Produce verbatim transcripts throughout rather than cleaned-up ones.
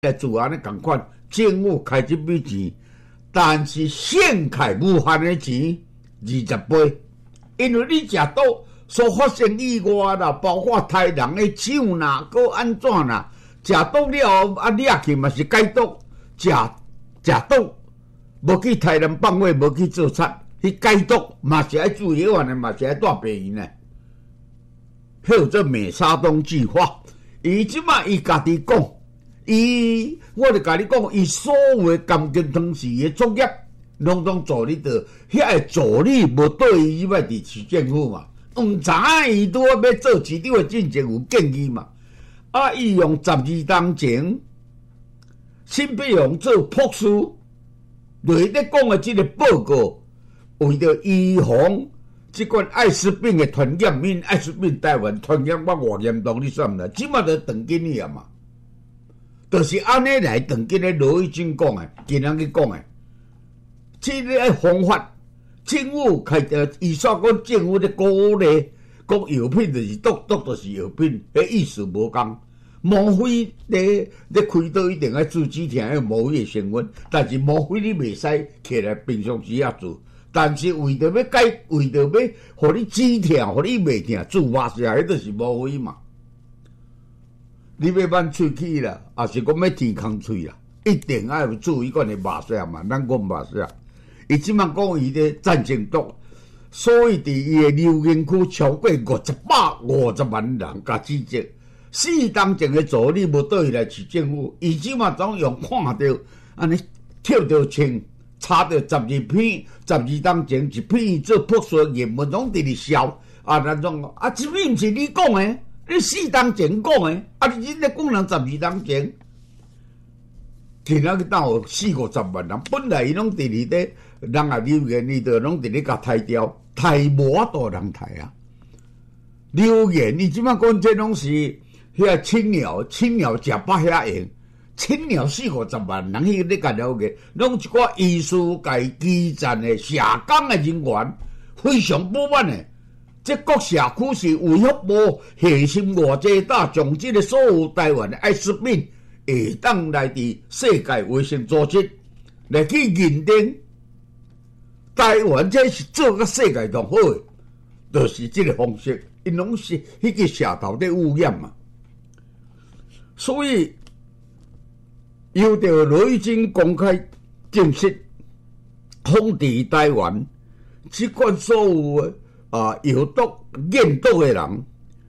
来自安尼共款，政府开这笔钱，但是限开无限的钱二十倍，因为你食到所发生意外啦，包括杀人的手啦，搁安怎啦，食到了后啊，掠去嘛是解毒，食食毒，无去杀人放火，无去做贼，去解毒嘛是爱注意完的，嘛是爱带病院的。叫做美沙东计划，伊即马伊家己讲。伊，我就甲你讲，伊所有的甘金汤匙的作业，拢总助理着，遐个助理无对伊以外伫市政府嘛，毋知影伊拄好要做市长的进前有建议嘛，啊，伊用十二当前，新北用做博士，就是咧讲的即个报告，为着预防即款艾滋病的传染，因艾滋病台湾传染我偌严重，你算毋知？即马就长今年啊嘛。就是安尼来，当今日罗玉军讲诶，今日去讲诶，即个方法，政府开着伊说讲政府咧鼓励，讲药品就是毒，毒就是药品，迄意思无共。莫非咧咧开刀一定要注止疼迄莫非成分，但是莫非你袂使起来平常时啊做，但是为着要解，为着要互你止疼，互你袂疼，做麻痧，迄就是莫非嘛。你要挽喙齿啦，也是讲要填空喙啦，一定要有注意款的麻痧嘛。咱讲麻痧，伊即马讲伊咧战胜毒，所以伫伊的留言区超过五十百五十万人甲指责。四当前的助理无倒伊来市政府，伊即马总用看到安尼跳着枪，插着十二片，十二当前一片做博士言文拢伫咧笑，啊，咱种啊，即片毋是你讲的。你四当前讲诶，啊！你真咧讲人十二当前，今仔日当有四五十万人，本来伊拢伫咧咧，人也留言，伊就拢伫咧甲抬掉，抬无法度人抬啊！留言，你即摆讲这拢是遐青鸟，青鸟食饱遐用，青鸟四五十万人去咧甲了解，拢一寡医师界基层诶社工诶人员，非常不满诶。这各社区是卫福部核心偌济大，将这个所有台湾的艾滋病会当来伫世界卫生组织来去认定，台湾这是做甲世界上好的，就是这个方式，因拢是迄个社头在污染嘛。所以由着罗玉金公开证实，统治台湾即款所有的。啊，有毒、验毒的人，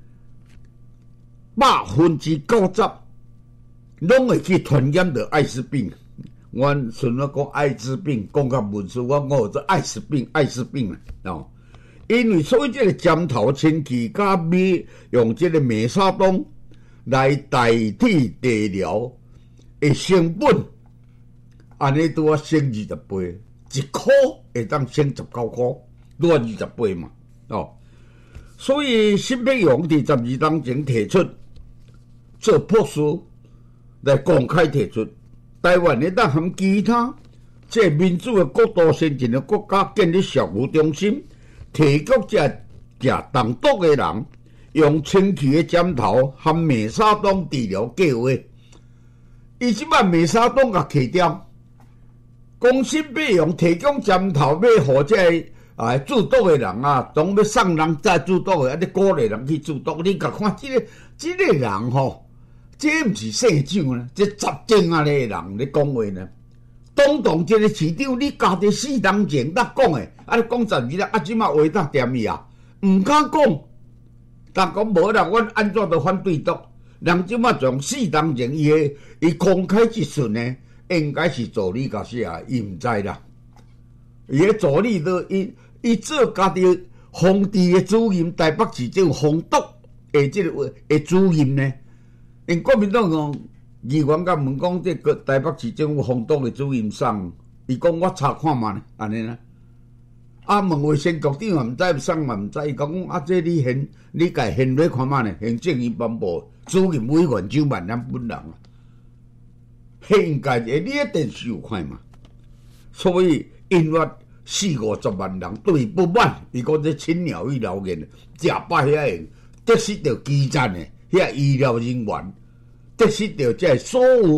百分之九十拢会去传染着艾滋病。阮顺我讲艾滋病，讲较文书，我讲做艾滋病、艾滋病哦。因为所以这个尖头清气加美用这个美沙酮来代替治疗的成本，安尼拄啊升二十倍，一箍会当升十九箍，拄啊二十倍嘛。哦，所以新北勇伫十二当前提出做博士来公开提出，台湾会当含其他这民主的国度先进的国家建立社区中心，提供这食重毒的人用清气的针头含美沙酮治疗计划。伊即摆美沙酮甲去掉，讲新北勇提供针头要互这个。啊，注毒的人啊，总要送人再注毒的，啊，你鼓励人去注毒。你甲看这个，这个人吼，这毋是细酒呢，这十正啊咧人咧讲话呢。当当这个市长，你家己四当前得讲的，啊，你讲十二啦，啊，即马话得点伊啊，毋敢讲。但讲无啦，阮安怎都反对毒。人即马从四当前伊个伊公开一瞬呢，应该是助理甲写，伊毋知啦。伊个助理都伊伊做家己防治的主任，台北市政防毒的即个的主任呢？因国民党讲议员甲问讲，这个台北市政府防毒的主任送，伊讲我查看嘛呢，安尼呢？啊，问卫生局长也毋知，送嘛毋知，伊讲啊，这你现你家现来看嘛呢？行政院颁布主任委员周万南本人啊，迄应该的，你一定是有看嘛，所以。因为四五十万人对不满，伊讲这青鸟医疗院食饱遐用，得失着基层的遐医疗人员，得失着这所有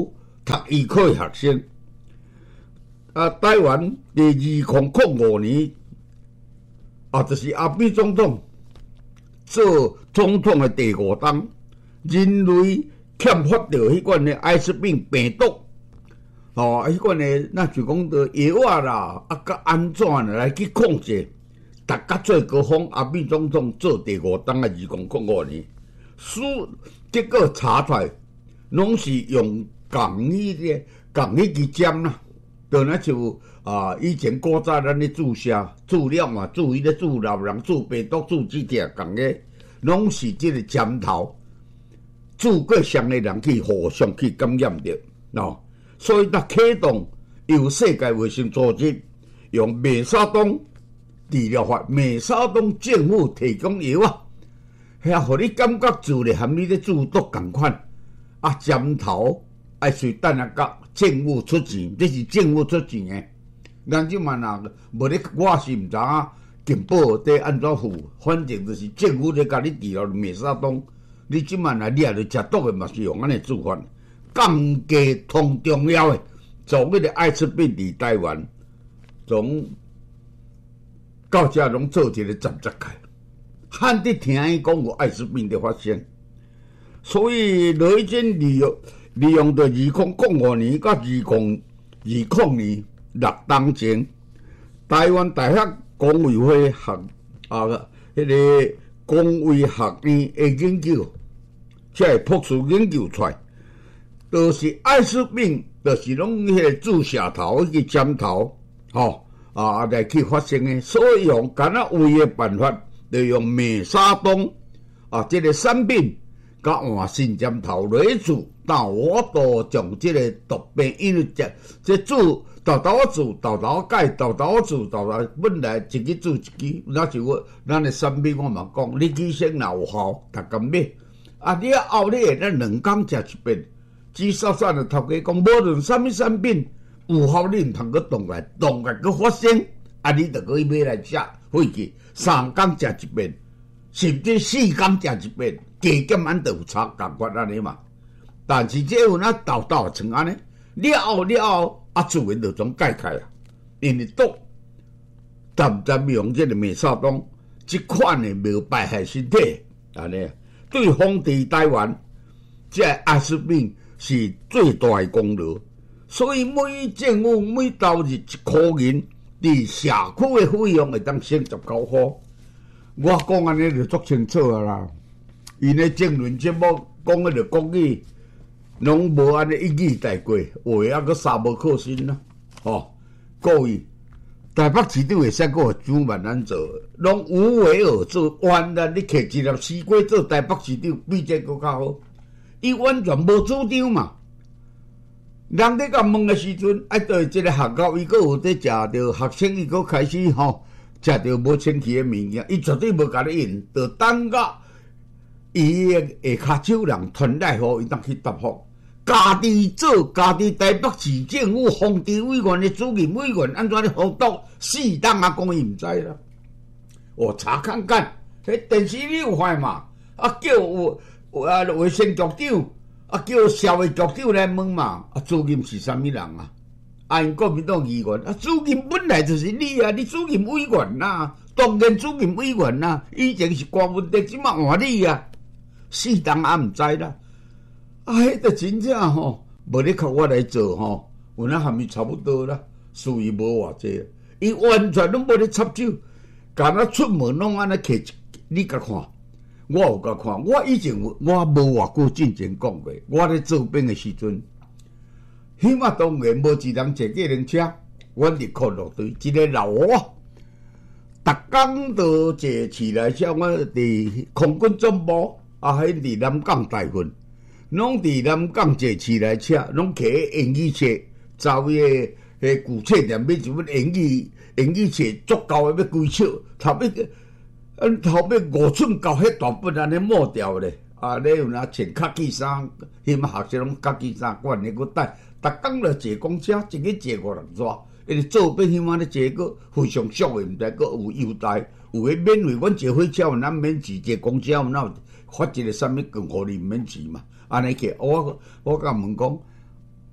读医科的学生。啊，台湾伫二零零五年，啊，就是阿扁总统做总统的第五冬，人类欠缺着迄款的艾滋病病毒，哦，迄款的那就讲着药啊啦，啊，甲安怎来去控制？大家最高峰阿扁总统做第五冬的二零零五年，输结果查出来，拢是用共迄个共迄支针啦。就那就啊，以前古早咱咧注射、注料嘛，注伊咧注老人、注病毒、注几条共个，拢是即个针头注过上的人去互相去感染着哦。所以，他启动由世界卫生组织用美沙酮治疗法，美沙酮政府提供药啊，遐互你感觉治疗含你咧注毒共款啊，针头爱随等下甲。政府出钱，这是政府出钱的。咱即满啊，无咧，我是毋知影健保得安怎付，反正就是政府咧甲你治疗美沙酮。你即满啊，你也着食毒的嘛是用安尼做法。更加通重要的，从迄个艾滋病伫台湾，从到遮拢做一个站站开，罕得听伊讲有艾滋病的发生，所以罗伊真利用。利用到二零零五年到二零二零年六当前，台湾大学公卫会学啊，迄、那个公卫学院的研究，即个博士研究出来，就是艾滋病，就是拢迄个注射头、迄个针头，吼、哦、啊来去发生的。所以用敢若唯的办法，就用美沙酮啊，即、这个产品甲换新针头落去注。但我都将即个毒病，因为这这注豆豆注豆豆解豆豆注豆豆，本来一支注一支，那就我咱的产品我嘛讲，你起先若有效，逐工买。啊，你后你会咱两工食一遍。至少算的头家讲，无论什么产品有效，你毋通去动来，动来去发生，啊，你就可以买来食，回去三工食一遍，甚至四工食一遍，加减咱就有差共款安尼嘛。但是这有那豆豆像安尼，了后了后啊，自然就总解开啊。因为毒渐渐用这个美沙酮，这款的没有败害身体，安尼对防治台湾这艾滋病是最大的功劳。所以每政府每投入一块银，伫社区的费用会当省十九块。我讲安尼就足清楚啊啦。因咧政论节目讲迄个国语。拢无安尼一语带过，话啊个三无可信啦，吼！各位，台北市长会使个朱万安做，拢无为而治。完了，你摕一粒西瓜做台北市长，比这个较好。伊完全无主张嘛。人咧甲问的时阵，爱对即个学校，伊个有在食着学生，伊个开始吼食着无清气的物件，伊绝对无甲你用，就等甲伊的下骹手人传来互伊当去答复。家己做，家己台北市政府防治委员的主任委员，安怎咧防毒？四当啊，讲伊毋知啦。我查看看，迄电视你有看嘛？啊，叫有啊卫生局长，啊叫消卫局长来问嘛。啊，主任是啥物人啊？啊，因国民党议员，啊，主任本来就是你啊，你主任委员呐，当然主任委员呐，以前是官文的，即马换你啊，四当啊毋知啦。啊，迄个真正吼，无咧靠我来做吼，有那含义差不多啦，事伊无偌济，伊完全拢无咧插手，敢若出门拢安尼摕，你甲看，我有甲看，我以前我无偌久之前讲过，我咧做兵的时阵，起码当然无一人坐计程车，阮伫靠路队，一个老啊，逐工都坐起来车，我伫空军总部，啊，迄伫南港大训。拢伫南港坐起来车，拢骑英语车，走迄个迄古册店买一本英语英语册，足够的要几册，头尾嗯头尾五寸高，迄大本安尼抹掉咧。啊，你有若穿卡其衫，迄嘛学生拢卡其衫，管你个带，逐工就坐公车，一日坐五六逝。因为做兵迄嘛咧坐个非常俗的，毋知个有优待，有诶免费，阮坐火车有咱免钱，坐公车有哪发一个啥物券互你免钱嘛？安尼去，我我甲问讲，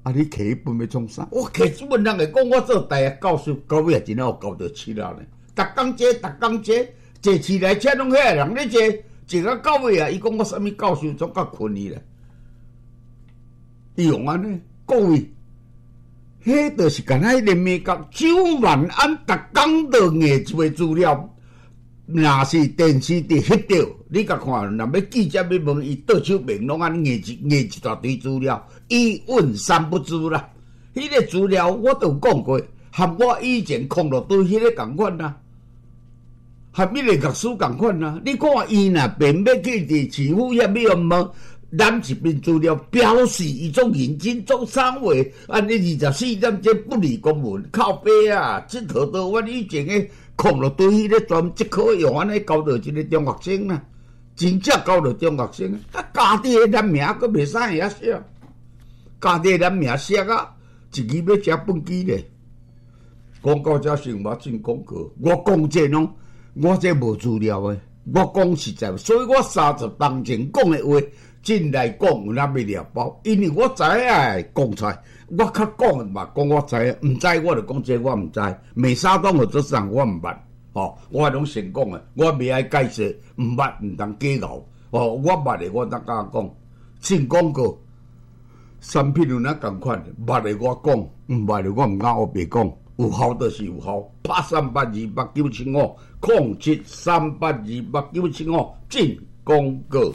啊，你摕迄本要创啥？我摕即本人会讲，我做大学教授，到尾也真好教到起来呢。逐工坐，逐工坐，坐起来车拢遐人咧坐，坐到到尾啊，伊讲我啥物教授总较困伊咧。伊用安尼，各位，迄就是干那联美国九万安，逐工都硬一个资料。若是电视伫翕到，你甲看，若要记者要问伊倒手面，拢安硬一硬一大堆资料，一问三不知啦。迄、那个资料我都有讲过，和我以前看落对迄个共款啦，和迄个律师共款啦。你看伊若便要去伫市府遐要问，咱一篇资料表示伊种认真做三话，安尼二十四点钟不离公文，靠背啊，即套都我以前诶。看落对迄个专即科用安尼教到一个中学生啦，真正教到中学生，啊家己诶人名佫袂使会晓写，家己诶人名写啊，一字要写本机咧。广告者先我进广告，我讲这拢，我这无资料诶，我讲实在，所以我三十当前讲诶话，进来讲有哪要了包，因为我知影讲出来。我较讲诶嘛，讲我知，毋知我就讲这我毋知。美沙当我做啥我毋捌，吼、哦，我拢先讲诶，我袂爱解释，毋捌毋通假咬，哦，我捌诶我当甲讲，先广告，产品有哪共款，捌诶我讲，毋捌诶我毋敢黑白讲，有效就是有效，拍三八二八九七五，零七三八二八九七五，进广告。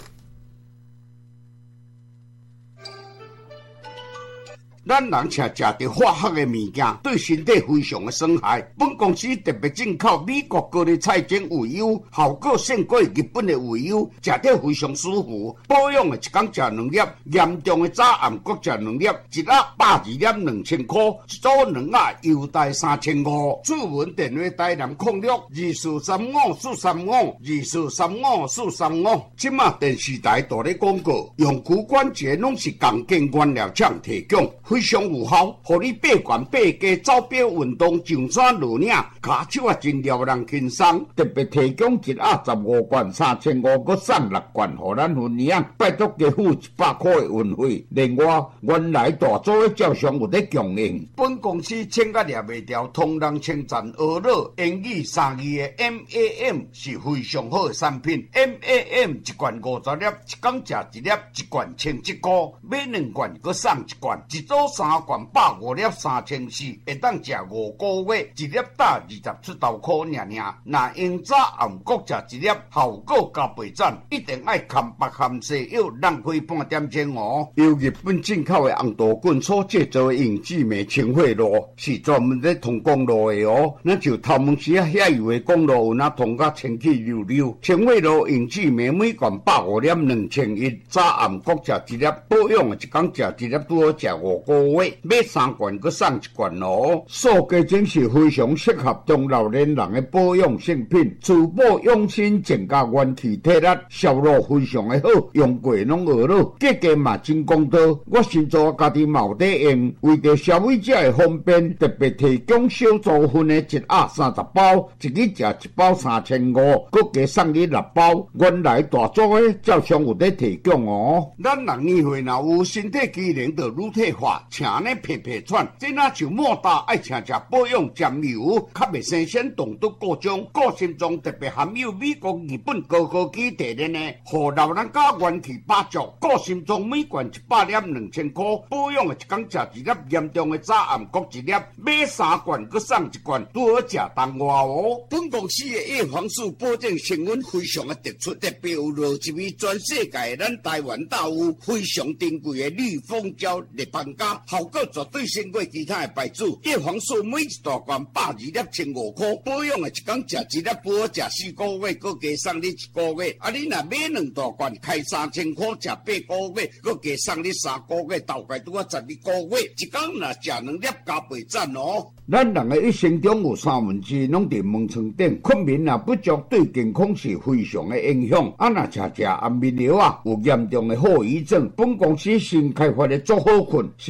咱人吃食着化学的物件，对身体非常的损害。本公司特别进口美国高丽菜精鱼油，效果胜过日本的鱼油，食着非常舒服。保养的一工食两粒，严重的早暗各食两粒，一盒百二粒两千块，一组两盒优待三千五。主文电话台南控六二四三五四三五二四三五四三五。即马电视台大咧广告，用骨关节拢是共建原料厂提供。非常有效，互你八悬八低走表运动上山落岭，骹手啊真撩人轻松。特别提供一盒十五罐三千五，佮送六罐，互咱分享。拜托加付一百块的运费。另外，原来大组的照相有咧供应。本公司请甲掠袂掉，通人称赞俄乐英语三字的 M A M 是非常好的产品。M A M 一罐五十粒，一工食一粒，一罐千七块，买两罐佮送一罐，一组三罐百五粒三千四，会当食五个月，一粒打二十出头块尔尔。若用早暗各食一粒，效果加倍赞，一定爱含白含细，要浪费半点钟哦。由日本进口的红豆棍所制造的永志美清血露，是专门咧通公路的哦。那就头毛时啊，遐油的公路有那通甲清气溜溜。清血露永志美每罐百五粒两千一，早暗各食一粒，保养的一工食一粒拄好食五个月。买三罐佮送一罐哦，素鸡精是非常适合中老年人的保养性品，除保养心，增加元气体力，效果非常的好，用过拢学了，价格嘛真公道。我先做家己嘛有在用，为着消费者的方便，特别提供小组份的一盒三十包，一日食一包三千五，佮加送你六包。原来大组的照常有在提供哦。咱人年岁若有身体机能就乳退化，请呢皮皮喘，这若像莫大爱请食保养尖油，较袂生鲜动毒各种，个性中特别含有美国、日本高科技提炼的，互老人家元气百足。个性中每罐一百粒两千块，保养的一工食一粒，严重的早暗各一粒，买三罐佮送一罐，拄好食当外哦。本公司的叶黄素保证成分非常的突出，特别有落一味全世界咱台湾大有非常珍贵的绿蜂胶立邦加，效果绝对胜过其他的牌子。叶黄素每一大罐百二粒千五块，保养的一工食一粒，不好食四个月，佮加送你一个月。啊，你若买两大罐，开三千块，食八个月，佮加送你三个月，大概拄啊十二个月。一工若食两粒加倍赞哦。咱人的一生中有三分之一拢伫门床顶，困眠若不足，对健康是非常的影响。啊，若食食安眠药啊，有严重的后遗症。本公司新开发的足好困，是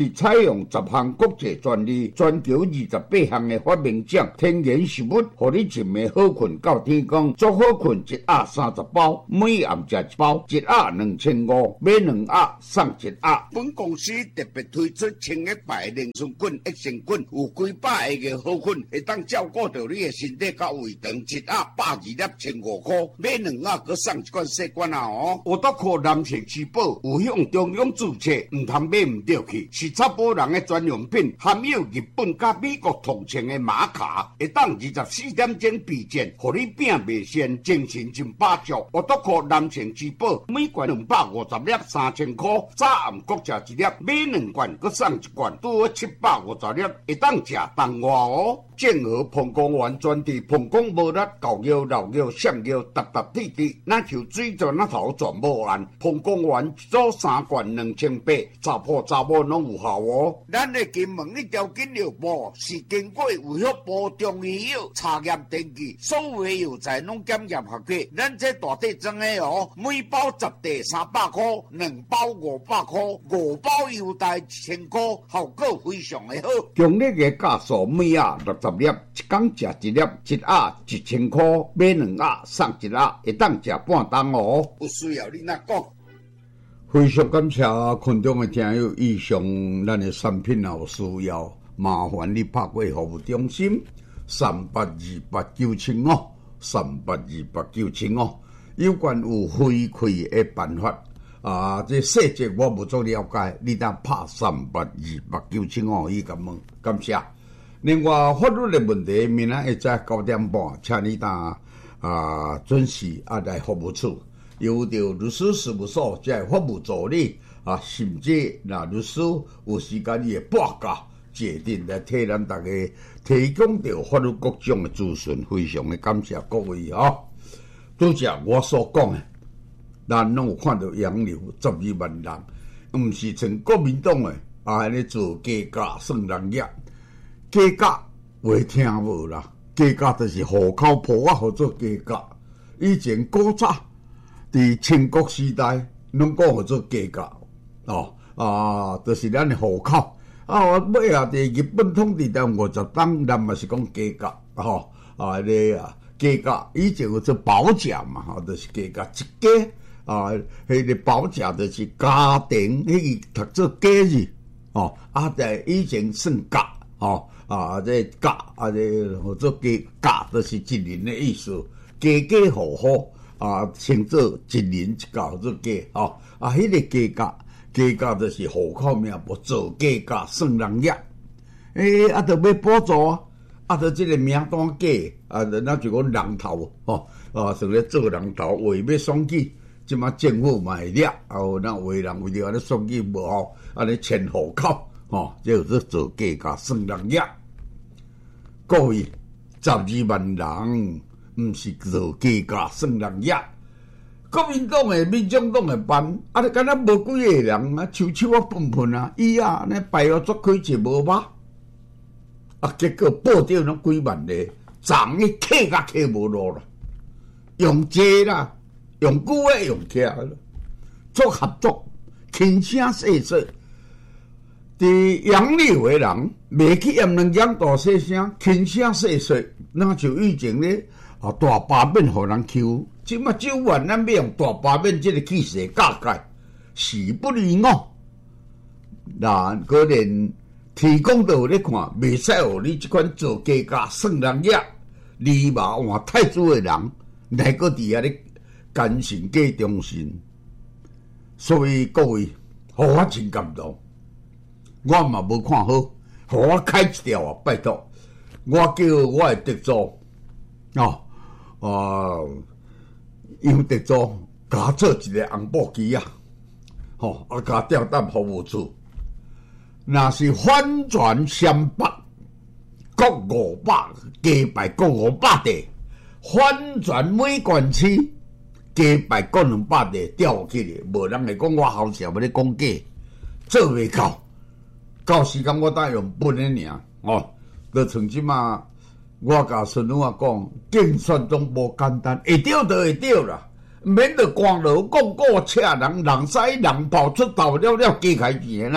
是采用十项国际专利，全球二十八项的发明奖，天然食物，互你一暝好困到天光，足好困一盒三十包，每暗食一包，一盒两千五，买两盒送一盒。本公司特别推出清液牌灵顺滚、益生菌，有几百个嘅好菌，会当照顾到你的身体甲胃肠，一盒百二粒千五块，买两盒佮送一罐细罐啊！哦，我得靠男性珠宝有向中央注册，唔通买唔对去，是查甫人的专用品，含有日本甲美国同情的马卡，会当二十四点钟备件，互你拼袂鲜，精神真饱足。我得靠男性珠宝，每罐两百五十粒，三千块，早暗各食一粒，买两罐佮送一罐，拄好七百五十粒，会当食当活哦。正和膀胱丸专治膀胱无力、狗腰、老腰、闪腰、达达滴滴，那就水泉那头全无按。膀胱丸一组三罐两千八，查甫查某拢有效哦。咱的金门一条金药部是经过卫福部中医药查验登记，所有药材拢检验合格。咱这大体装的哦，每包十袋三百块，两包五百块，五包优待一千块，效果非常的好。强烈的价数每盒六十粒，一工食一粒，一盒一千块，买两盒送一盒，会当食半当哦。有需要你哪讲？非常感谢群众的听友，以上咱的产品有需要，麻烦你拍过服务中心三八二八九七五，三八二八九七五，有关有回馈的办法啊，这细节我无做了解，你当拍三八二八九七五去咁问，感谢。另外法律的问题，明仔会在九点半，请你当啊准时啊来服务处。由着律师事务所即系法务助理啊，甚至那律师有时间伊会报价界定来替咱大家提供着法律各种的资讯，非常的感谢各位啊！拄则我所讲的，咱拢有看到洋流十二万人，毋是像国民党的啊安尼做加价算人业，加价话听无啦，加价就是户口簿啊，好做加价。以前古早伫清国时代，拢讲好做加价哦啊，就是咱的户口啊。尾啊，伫日本统治了五十当，咱嘛是讲加价吼啊，咧啊加价。以前有做保价嘛，吼，就是加价一家啊，迄个保价就是家庭迄个读做假日哦啊，在以前算价哦啊，这价啊，这好做加价，就是一年的意思，家家户户。啊，称做一年一价做价吼，啊，迄、那个加价，加价就是户口名簿做加价算人业，诶、欸，啊，着要补助啊，啊，着即个名单假，啊，那就讲人头吼，啊，是咧做人头，为要选举，即马政府嘛会掠，啊，有那为人为着安尼选举无吼，安尼迁户口，吼，即是做加价算人业，各位十二万人。毋是做加价算人业，国民党诶、民众党诶办，啊，你敢若无几个人啊，抽抽啊、喷喷啊，伊啊，安尼排哦，做开就无捌，啊，结果报着拢几万个，涨伊客甲客无路啦，用这啦，用久诶用起来了，做合作，轻声细说，伫杨丽为人，袂去嫌人讲大细声，轻声细说，那就以前咧。啊！大把面互人抽，即马九万，咱要用大把面即个气势价格，势不离我。那可能提供到你看，袂使互你即款做加价算人业、立马换太子的人来个伫遐咧奸臣假忠臣。所以各位，互我真感动，我嘛无看好，互我开一条啊！拜托，我叫我的特助哦。啊，杨特助甲做一个红布机啊，吼、哦，啊，甲调到服务处，若是反转三百，各五百，加牌各五百地，反转每县市加牌各两百地调起来，无人会讲我好笑要咧讲假，做袂到，到时间我当用本的尔，哦，就像即马。我甲孙女啊讲，竞选总无简单，会着就会着啦，免得光路广告车人人使人跑出头了了加开钱啦，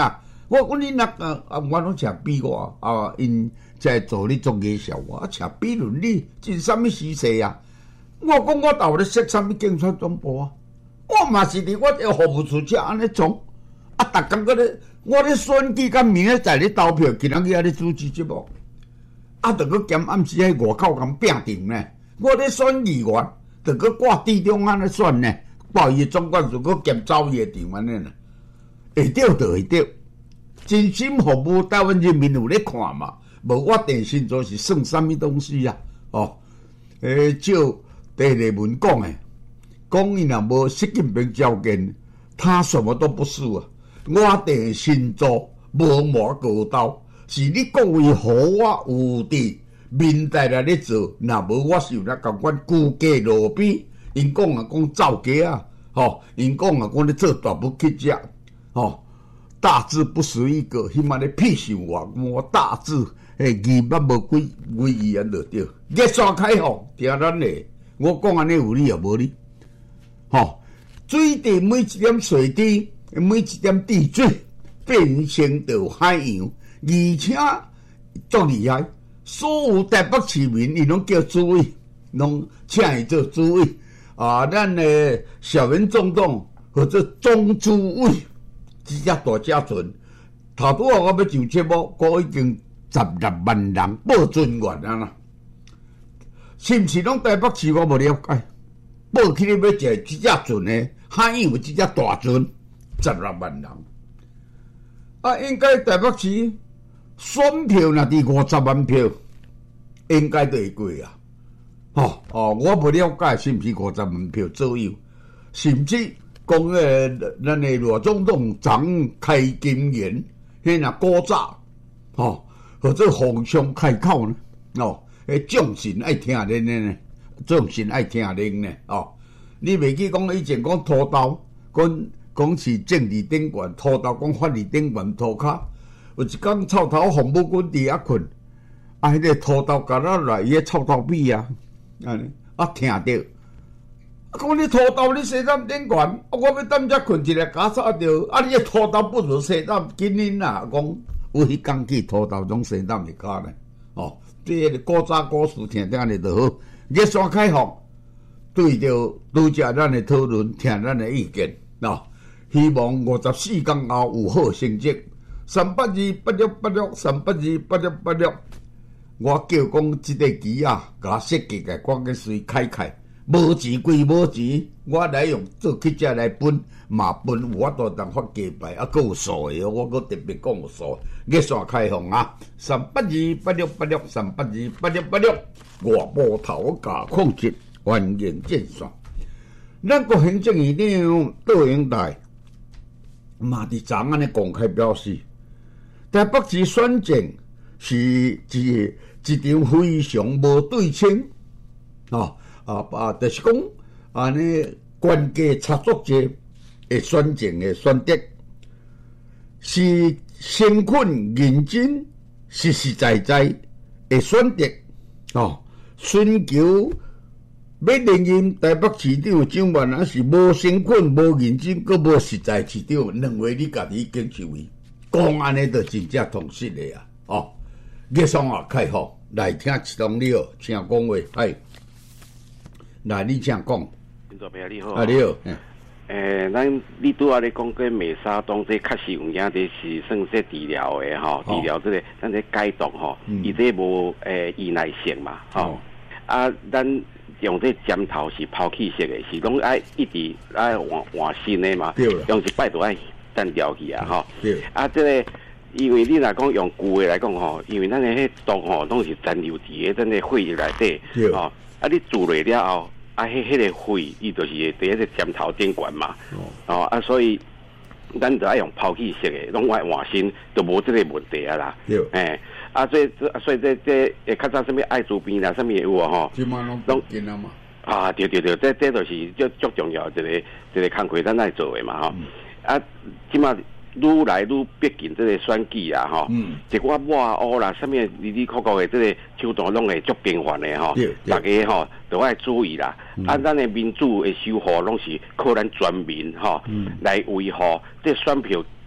我讲你那个啊，我拢吃比我啊，因在做咧做艺术，我吃比伦理，这是啥物时势啊？我讲我到咧说啥物竞选总部啊？我嘛是伫我个服务处遮安尼做，啊，逐工个咧，我咧选举，甲明仔载咧投票，今仔日啊咧主持节目，啊，着搁兼暗时喺外口咁拼场呢。我咧选议员，着搁挂地中安尼选呢，报伊总管就搁兼走伊个场安尼呢，会着就会着。真心服务台湾人民有咧看嘛？无我电信就是算啥物东西啊？哦，诶，照第二文讲诶，讲伊若无习近平条件，他什么都不是啊！我电信做无毛高刀，是你各位好我有伫面代来咧做，若无我是有咧共款居家路边，因讲啊讲造假啊，吼，因讲啊讲咧做大不去食，吼。大字不识一个，迄满咧屁想我，我大字诶，二捌无几几语言就对。热线开放，听咱诶，我讲安尼有理也无理。吼，水地每一点水滴，每一点地水变成着海洋，而且足厉害。所有台北市民，伊拢叫主委，拢请伊做主委。啊，咱诶小英总统或者总主委。只只大只船，头拄啊！我要上节目，我已经十六万人报准愿啊啦，是毋是拢台北市我无了解？报起你要坐只只船呢？海有只只大船，十六万人。啊，应该台北市选票若伫五十万票，应该都会过啊。哦哦，我无了解是毋是五十万票左右，甚至。讲诶，咱诶罗总统常开金言，迄若古早，吼，或者皇上开口呢，哦，诶，众神爱听恁诶呢，众神爱听恁呢，哦，你袂记讲以前讲拖刀，讲讲是政治顶悬，拖刀讲法律顶悬拖骹，有一工臭头红母军伫遐困，啊，迄个拖刀甲咱来伊个臭头比啊，安尼啊听着。讲你拖刀，你西南顶悬，啊！我要踮遮困一个，假杀着，啊！你个拖刀不如西南，今年啦，讲有迄工去拖刀种西南的卡呢？哦，这个古早故事听听咧就好。热线开放，对着拄则咱的讨论，听咱的意见喏。希望五十四天后有好成绩。三八二八六八六，三八二八六八六。我叫讲即个机啊，甲设计个关键随开开。无钱归无钱，我来用做乞食来分，嘛分我都当发鸡排，啊，佫有数的，我佫特别讲有数。热线开放啊，三八二八六八六，三八二八六八六，外部头加控制，欢迎见线。咱国行政院长杜英台嘛伫昨暗咧公开表示，台北市选战是一一场非常无对称啊。啊啊，就是讲安尼关键操作者的选情的选择，是辛苦认真、实实在在的选择。哦，寻求要连任台北市长蒋万安是无辛苦、无认真、佮无实在市长，两位你家己已经受为讲安尼，就真正通实的啊！哦，热线啊开放来听一通了，请讲话，哎。来，你请讲。 听众朋友你好。 啊，你好。 诶，咱你拄仔咧讲过美沙东，这确实有影，这是算说治疗的吼，治疗这个咱这解毒吼，伊这无诶依赖性嘛，吼。啊，咱用这针头是抛弃式的，是拢爱一直爱换换新的嘛，用一摆都爱单掉去啊，吼。啊，这个因为你若讲用旧的来讲吼，因为咱的迄毒吼拢是残留伫个咱的血液内底，吼。啊！你做落了后，啊，迄迄个血，伊就是伫迄个针头顶悬嘛。哦，啊，所以咱就爱用抛弃式的，拢爱换新，就无这个问题啊啦。对。诶，啊，所以这所以这这诶，较早什么艾滋病啦，什么有啊吼。 即嘛拢拢见啊嘛。 啊，对对对，这这就是足足重要一个一个工课，咱爱做的嘛吼。啊，即嘛。愈来愈逼近这个选举啊，吼、嗯，一寡抹黑啦，什么里里口口的这个手段拢会足频繁的吼，大家吼都爱注意啦。嗯、啊，咱的民主的守护拢是靠咱全民吼、嗯、来维护，这选票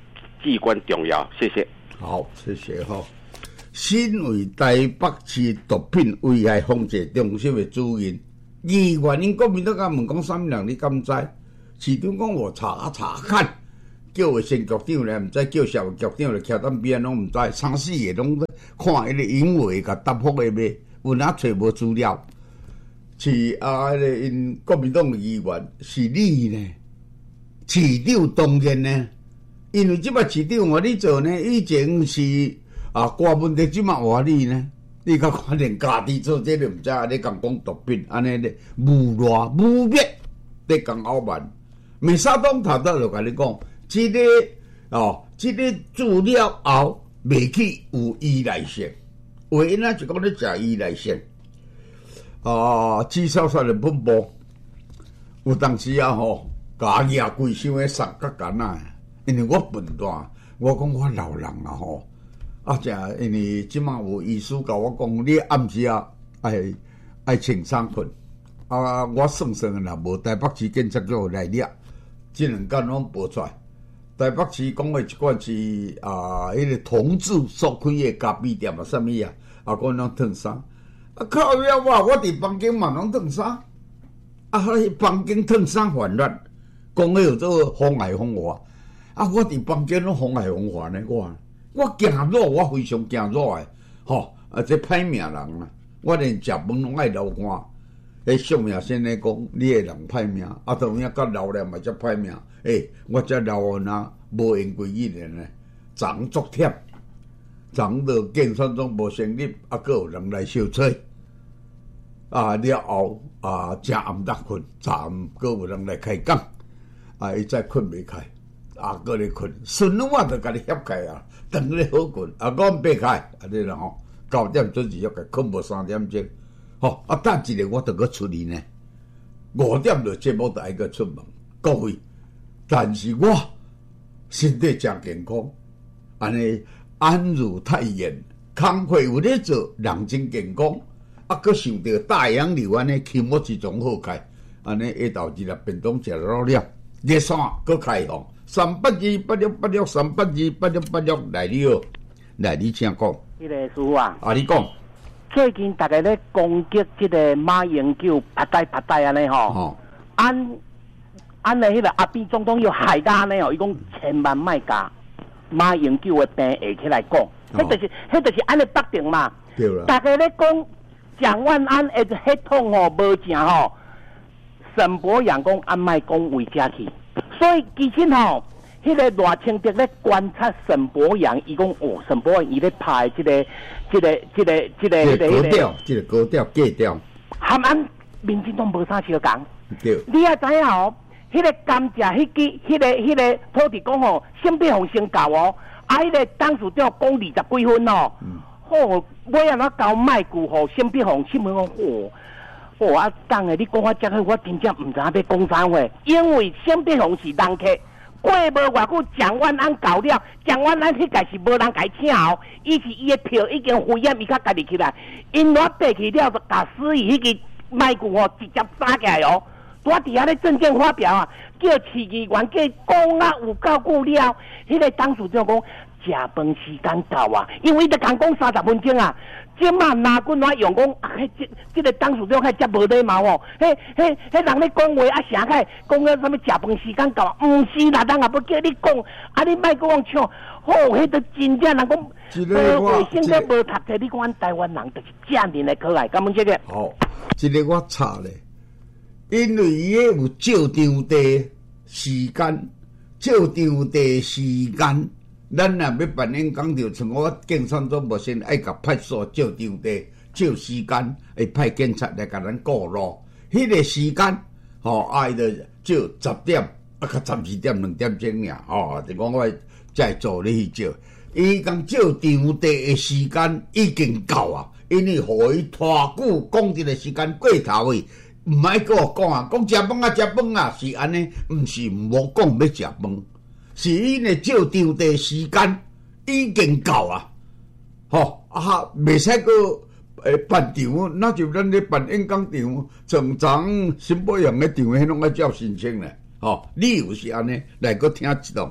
至关重要。谢谢。 好，谢谢哈。身为台北市毒品危害防治中心的主任，议员因国民党甲问讲啥物人你敢知？市长讲我查查看，叫卫生局长来毋知，叫消局长来徛咱边拢毋知，三四个拢看迄个英话甲答复的呗，有哪找无资料？是啊，迄个因国民党的议员是你呢？市长当然呢，因为即摆市长话你做呢，以前是啊，大问题即摆话你呢，你甲看连家己做这都毋知，你讲讲毒品，安尼咧污乱污蔑，你讲傲慢。美沙东头头就甲你讲，即、这个哦，即、这个资料后未去有依赖性，为因啊就讲咧食依赖性。啊，至少说日本部有当时啊吼，甲举规箱诶三角干啊，因为我笨蛋，我讲我老人啊吼，啊只因为即马有医师甲我讲，你暗时啊爱爱穿衫困，啊我算算啦，无台北市警察局来掠，即两间拢报出来。台北市讲诶一罐是啊，迄、那个同志所开诶咖啡店啊，啥物啊，啊讲拢烫衫。啊靠呀！我我伫房间嘛拢烫衫，啊，迄房间烫衫烦乱，讲迄做妨碍风化，啊，我伫房间拢妨碍风化呢，我我惊热，我非常惊热诶，吼，啊，这歹命人啊，我连食饭拢爱流汗，迄上面先咧讲，你个人歹命，啊，同样甲老了嘛则歹命，诶、欸，我这老人无闲几日咧呢，昨昨忝。昨到竞选中无成立，啊，阁有人来小吹，啊了后啊，正暗当困，昨暗阁有人来开讲，啊，伊再困袂开，啊，阁咧困，顺路我就甲你翕开啊，等咧好困，啊，我爬开，啊，你啦吼，九点准时要开，困无三点钟，吼，啊，等一个我就阁出去呢，五点就节目就爱阁出门，各位，但是我身体真健康，安尼。安如太阳，工课有咧做，人真健康。啊，佮想到大洋流安尼，气氛之中好开，安尼下昼日啊，便当食老了。热线佮开放，三八二八六八六，三八二八六八六来了，来你请讲。 迄个师傅啊， 啊，你讲。 最近大家咧攻击即个马英九，拍带拍带安尼吼。哦。按按咧，迄个阿扁总统要害他安尼哦，伊讲千万莫加。马英九的病下起来讲，迄就是迄就是安尼决定嘛。 对啦。 大家咧讲蒋万安的迄统吼无正吼，沈伯洋讲安莫讲为家去，所以其实吼，迄、那个赖清德咧观察沈伯洋，伊讲哦，沈伯洋伊咧拍即、这个、即、这个、即、这个、即、这个、 即、这个高调，即、这个高调低调， 含俺民进党无啥相共。 对。 你也知影吼？迄个甘蔗，迄支，迄个，迄个土地公吼，先别互先交哦。啊，迄个当时要讲二十几分哦。嗯。好，尾啊，咱交卖句吼，先别互新闻讲哦。哦啊，当下你讲我遮个，我真正毋知影要讲啥话，因为先别互是人客，过无偌久，蒋万安搞了，蒋万安迄个是无人甲伊请哦，伊是伊的票已经敷衍，伊较家己起来，因我爬去了，就甲司仪迄个卖句吼直接杀起来哦。我伫遐咧证件发表啊，叫市议员计讲啊有够久了，迄、那个当事长讲食饭时间到啊，因为伊得讲讲三十分钟啊，即马拿军我用讲，啊，迄即即个当事长较遮无礼貌哦，迄迄迄人咧讲话啊，啥个讲个什么食饭时间到啊，毋是啦，人也要叫你讲，啊你莫讲抢，好，迄个真正人讲无卫生个无读册，你讲阮台湾人就是遮尔的可爱，敢问这个？ 好，这个我查咧。因为伊个有照场地时间，照场地时间，咱若要办演讲，就像我竞选总部先爱甲派出所照场地、照时间，会派警察来甲咱过路。迄、那个时间，吼、哦，爱着照十点，啊，较十二点两点钟尔，吼、哦，就讲我再做你去照。伊讲照场地的时间已经够啊，因为互伊拖久讲一个时间过头去。毋爱跟我讲啊，讲食饭啊，食饭啊，是安尼，毋是无讲要食饭，是因为照场地时间已经够啊，吼啊，袂使个诶办场，那就咱咧办演讲场，常常新北洋嘅场，迄拢爱照申请咧，吼，理由是安尼，来个听一段，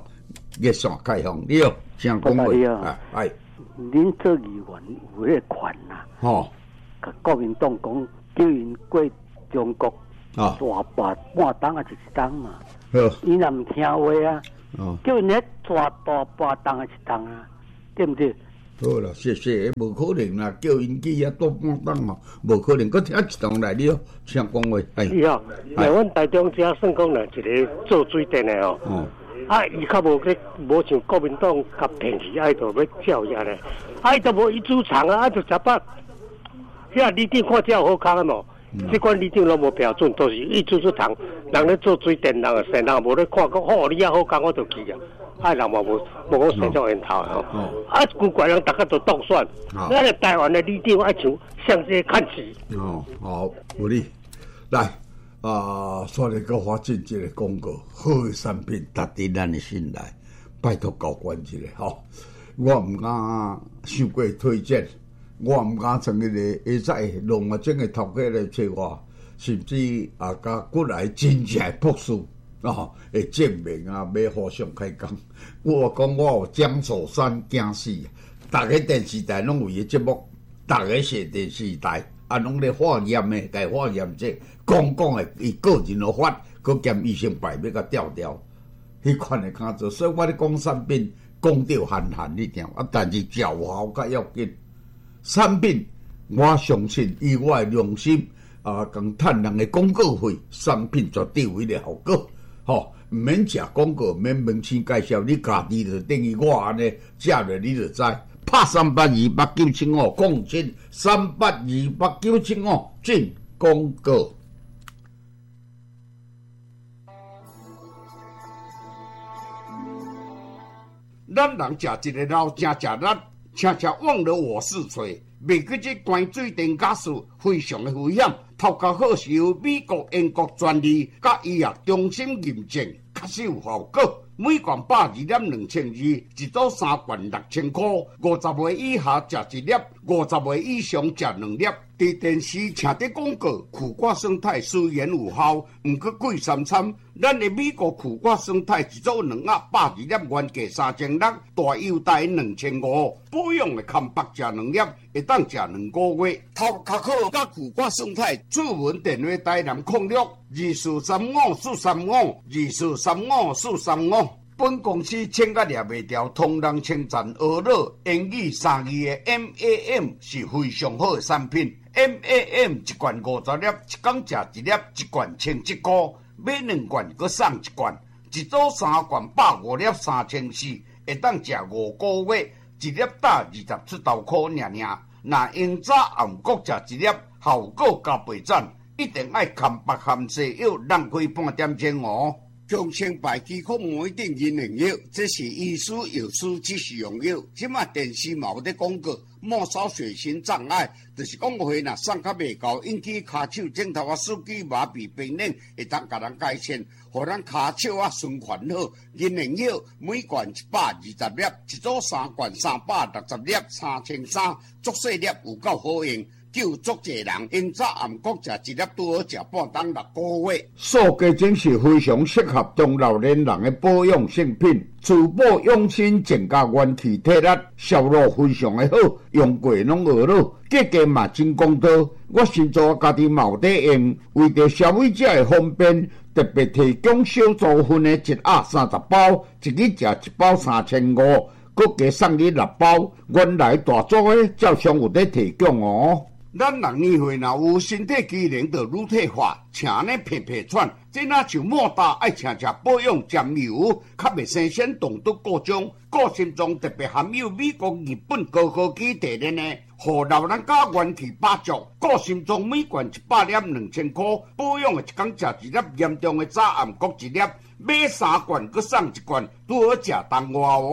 热线开放，你好，请讲话啊，哎， 恁做议员有迄个权呐， 吼， 甲国民党讲叫因过中国啊， 抓半半当啊，一当嘛， 好， 伊若唔听话啊， 哦， 叫因咧抓大半当啊，一当啊，对不对？ 好啦，谢谢，无可能啦，叫因去遐多半当哦，无可能，佮听一档来了，请讲话，哎， 是啊，来阮台中遮算讲啦，一个做水电的哦， 哦， 啊，伊较无咧，无像国民党甲骗去，啊，伊就要照遐咧，啊，伊都无伊主场啊，啊，就十八，遐里长看遮有好康啊喏，即款里长拢无标准，都是伊主出场，人咧做水电，人啊，生人无咧看讲，哦，你遐好康，我就去啊。啊，人嘛无无讲生作源头吼，啊，古怪人大家都当选，咱个台湾的里长爱像向这看齐。 哦，好，有理。来啊，刷嚟个发展一个广告，好嘅产品达伫咱的心内，拜托交关一个吼。我唔敢伤过推荐，我唔敢从迄个下载弄啊整个头家来找我，甚至啊甲过来真正博士。哦，会证明啊，要互相开讲。我讲我有江守山惊死，逐个电视台拢有伊节目，逐个是电视台啊，拢咧化验的，该化验这讲讲的，伊个人的法，佮兼医生牌要甲调调，迄款的看做。所以我咧讲产品，讲到含含一点啊，但是效效较要紧。产品我相信以我的良心啊，共趁人的广告费，产品绝对有迄个效果。吼，唔免食广告，免门市介绍，你家己就等于我安尼食了，你就知。拍三八二八九七五，讲真，三八二八九七五进广告。咱人食一个老正食力，常常忘了我是谁。袂记这关水电假事非常的危险，头壳好是由美国、英国专利，甲医药中心验证，确实有效果。每罐百二粒两千二，一组三罐六千块。五十岁以下食一粒，五十岁以上食两粒。伫电视请的广告，苦瓜生态虽然有效，毋过贵三餐。咱的美国苦瓜生态一组两盒百二粒，原价三千六，大优待两千五。保养的康白食两粒，会当食两个月。头壳好甲苦瓜生态，主文电话台南控六二四三五四三五二四三五四三五。本公司请甲掠袂掉，同人称赞俄乐英语三字的 M A M 是非常好的产品。M A M 一罐五十粒，一工食一粒，一罐千一块，买两罐佮送一罐，一组三罐百五粒三千四，会当食五个月，一粒打二十出头块尔尔。若用早暗晡食一粒，效果加倍赞，一定爱含白含西药，浪费半点钟哦。强生牌期可无一定因人药，这是医师药师只是用药。即马电视嘛有咧广告，末梢血型障碍，就是讲话若送较袂够，引起骹手指头啊、手机麻痹、病人会当甲人改善，互咱骹手啊循环好。因人药每罐一百二十粒，一组三罐三百六十粒，三千三，足细粒有够好用。救足济人，因早暗晡食一粒，拄好食半当六个月。素鸡精是非常适合中老年人的保养性品，除保养心，增加元气体力，销路非常的好，用过拢学了，价格嘛真公道。我先做家己嘛有在用，为着消费者的方便，特别提供小组分的一盒三十包，一日食一包三千五，佮加送你六包。原来大组的照常有在提供哦。咱人年岁若有身体机能就乳退化，请呢皮皮喘，这若像莫大爱请食保养沾油，较袂生鲜动毒各种，个性中特别含有美国、日本高科技提炼呢，互老人家元气百足。个性中每罐一百粒两千块，保养的一工食一粒，严重的早暗晡一粒，买三罐佮送一罐，拄好食当外哦。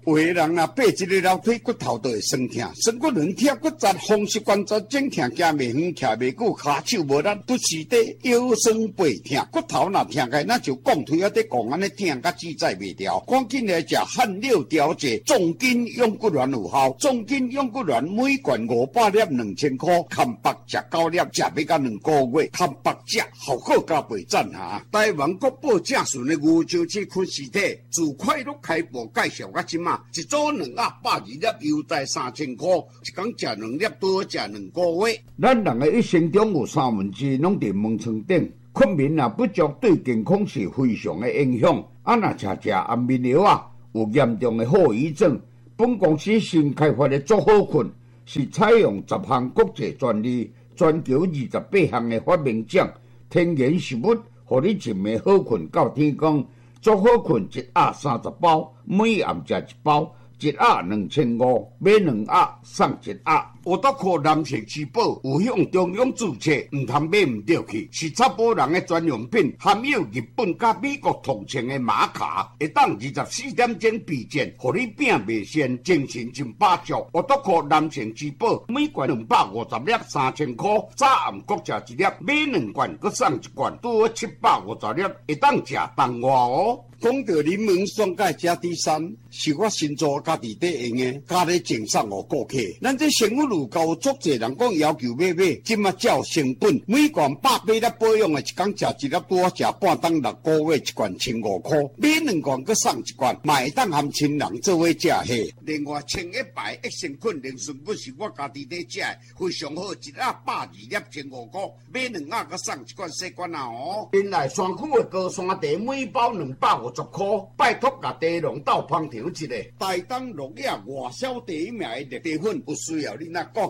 有个人啊，爬一个楼梯，骨头都会酸痛，酸骨软贴骨折，风湿关节整痛，行袂远，徛袂久，骹手无力，不时地腰酸背痛，骨头若痛开，那就讲腿啊，得讲安尼痛，甲自在袂调。赶紧来食汗六调节，重筋养骨丸有效。重筋养骨丸每罐五百粒，两千块，看白食九粒，食要到两个月，看白食效果加倍赞哈。台湾国宝正顺的牛胶质昆实体，自快乐开播介绍到即马，一组两盒百二粒，优待三千块，一工食两粒多食两个月。 咱人的一生中有三分之一拢伫门床顶，困眠啊不足对健康是非常的影响。啊，若吃食安眠药啊，有严重的后遗症。本公司新开发的足好困，是采用十项国际专利，全球二十八项的发明奖，天然食物，互你一暝好困到天光。足好困一盒三十包，每暗食一包，一盒两千五，买两盒送一盒。我都靠男性之宝有向中央注册，唔通买唔对去，是查甫人的专用品，含有日本甲美国同情的马卡，会当二十四点钟避震，互你病袂先，精神真饱足。我都靠男性之宝，每罐两百五十粒，三千块，早暗各食一粒，买两罐佮送一罐，拄好七百五十粒，会当食当活哦。 讲到柠檬酸钙加 D 三，是我新做家己伫用的，加咧赠送互顾客。咱这生活路高，足侪人讲要求买买，即马照成本，每罐百八粒保养的，一工食一粒多，食半当六个月，一罐千五块，买两罐佮送一罐，嘛会当含亲人做伙食嘿。另外，清一白益生菌灵顺粉是我家己伫食的，非常好，一盒百二粒千五块，买两盒佮送一罐细罐啊哦。 原来山区的高山茶每包两百五十块，拜托甲茶农斗捧场一个。 台东落叶外销第一名的绿茶粉，有需要你哪讲？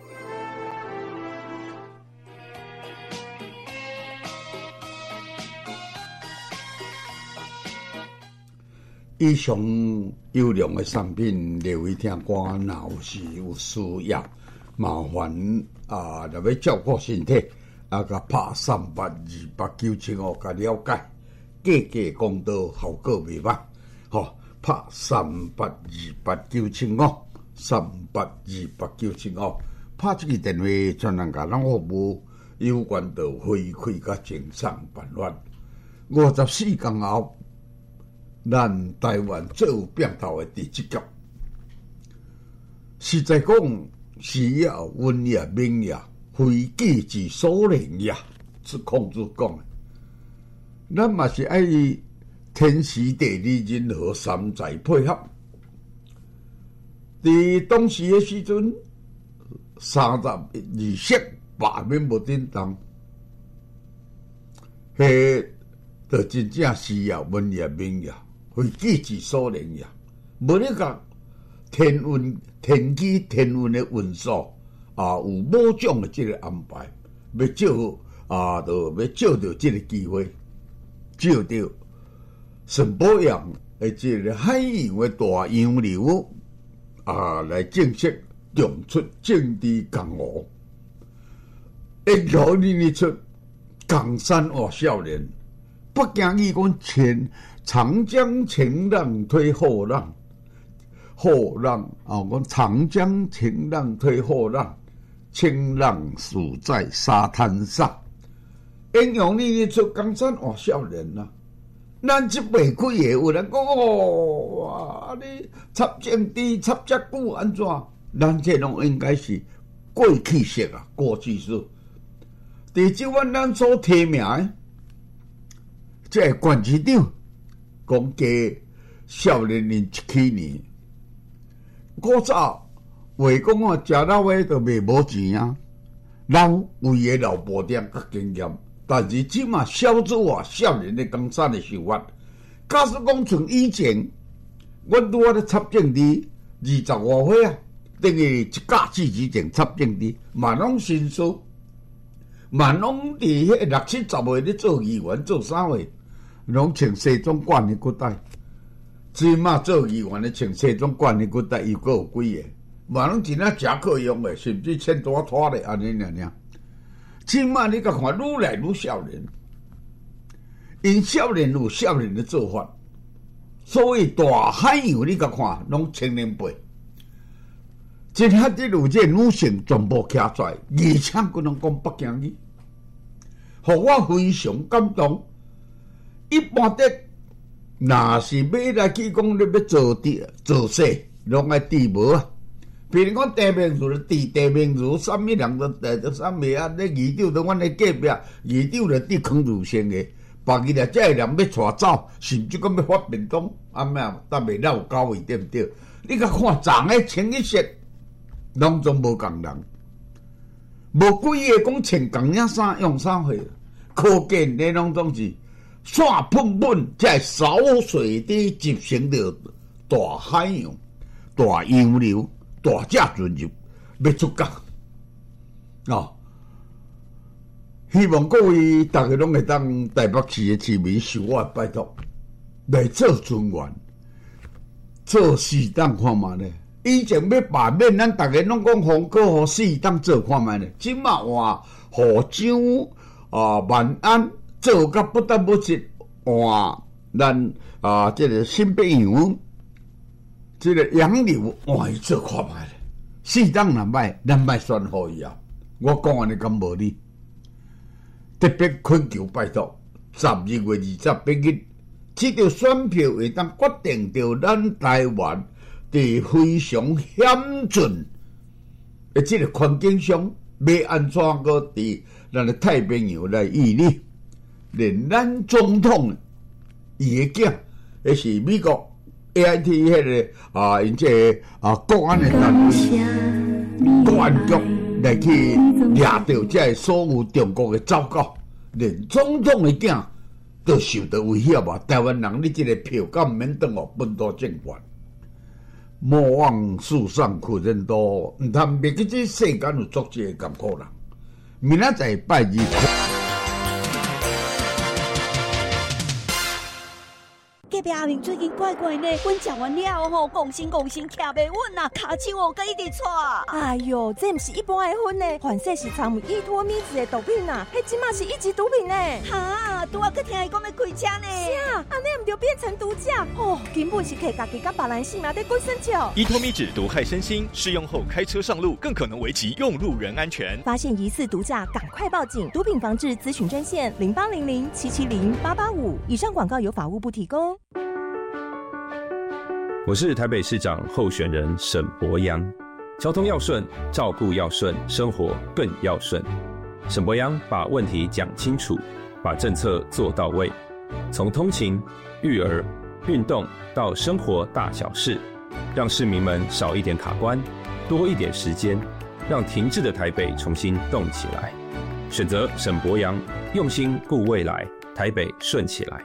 以上优良的产品，各位听官若有是有需要，麻烦啊，若要照顾身体，啊，甲拍三八二八九七五，甲了解，价格公道，效果袂歹，吼，拍三八二八九七五，三八二八九七五，拍这个电话，专人甲咱服务，有关到回馈甲精送办法，五十四天后。咱台湾最有变头的第一局，实在讲，是要文也明也，非己之所能也，是孔子讲的。咱嘛是爱天时地利人和三才配合。伫当时的时阵，三十二色罢免无叮当，迄就真正是要文也明也。非己之所能也，无咧讲天运、天气、天运的运数啊，有某种的这个安排，要借啊，就要借着这个机会，借着沈伯阳的这个海洋的大洋流啊，来正式用出政治江湖，一条认出江山话少年，不经意讲前。长江前浪推后浪，后浪啊！我长江前浪推后浪，前浪死在沙滩上。英雄你出江山话少年呐、啊，咱这辈开的有人讲哦，哇！你插政治插遮久安怎？咱这拢应该是过去式啊，过去式。第即阮咱所提名的，这县市长。讲加少年人一起年，古早话讲啊，食老的都卖无钱啊，老有伊的老布店甲经验，但是即马小资啊少年的江山的想法，假使讲从以前，阮拄仔咧插政治二十外岁啊，等于一架次之前插政治，嘛拢新书，嘛拢伫迄六七十岁咧做议员做啥货？拢穿西装管的骨带，即马做议员的穿西装管的骨带，又阁有几个？嘛拢真啊诚可用的，甚至穿大拖的安尼尔尔。即马你甲看愈来愈少年，因少年有少年的做法， 所谓大海洋，你甲看，拢千零倍。真遐啲有这女性全部徛出来，而且佢拢讲北京语，互我非常感动。一般的，若是要来去讲你要做地做事，拢爱地无啊。比如讲地名如地地名如什么人都地什么啊？你二丢在阮的隔壁，二丢就地坑如先的，别个咧这人要带走，甚至讲要发便当，啊咩啊，但未了有到位对不对？你甲看长的清一色，拢总无共人，无几个讲穿共样衫用衫货，可见你拢总是线喷喷，在扫水地集成着大海洋、大洋流。大只船入要出港哦！希望各位大家拢会当台北市的市民受我拜托来做船员，做四档看卖咧。以前要罢免，咱大家拢讲红哥和四档做看卖咧。即马换河漳啊、万安做甲不得不失，换咱啊这个新北洋。这个洋流换伊做看卖咧，四档若歹，咱歹选好伊啊！我讲安尼咁无理，特别恳求拜托，十二月二十八日，这条选票会当决定着咱台湾伫非常险峻的这个环境上，要安怎个伫咱的太平洋来屹立，连咱总统伊的囝，那是美国。A I T 迄个啊，因这啊国安的单位、国安局来去抓到这所有中国的糟糕，连总统的囝都受到威胁啊！台湾人，你这个票敢免当哦本土政权，莫忘树上苦人多，唔通别个这世间有足这艰苦人。明仔载拜二。 隔壁阿明最近怪怪呢，阮食完了吼，讲心讲心徛袂稳呐，骹手哦，佮一直喘。哎哟，这毋是一般的薰呢，反正是掺有依托咪子的毒品呐，迄即马是一级毒品呢。哈，拄啊，佮听伊讲要开车呢。是啊，安尼毋就变成毒驾？哦，根本是摕家己甲别人性命在过生笑。 依托咪酯毒害身心，试用后开车上路更可能危及用路人安全。 发现疑似毒驾，赶快报警！毒品防治咨询专线零八零零七七零八八五。以上广告由法务部提供。 我是台北市长候选人沈伯洋，交通要顺，照顾要顺，生活更要顺。沈伯洋把问题讲清楚，把政策做到位，从通勤、育儿、运动到生活大小事，让市民们少一点卡关，多一点时间，让停滞的台北重新动起来。选择沈伯洋，用心顾未来，台北顺起来。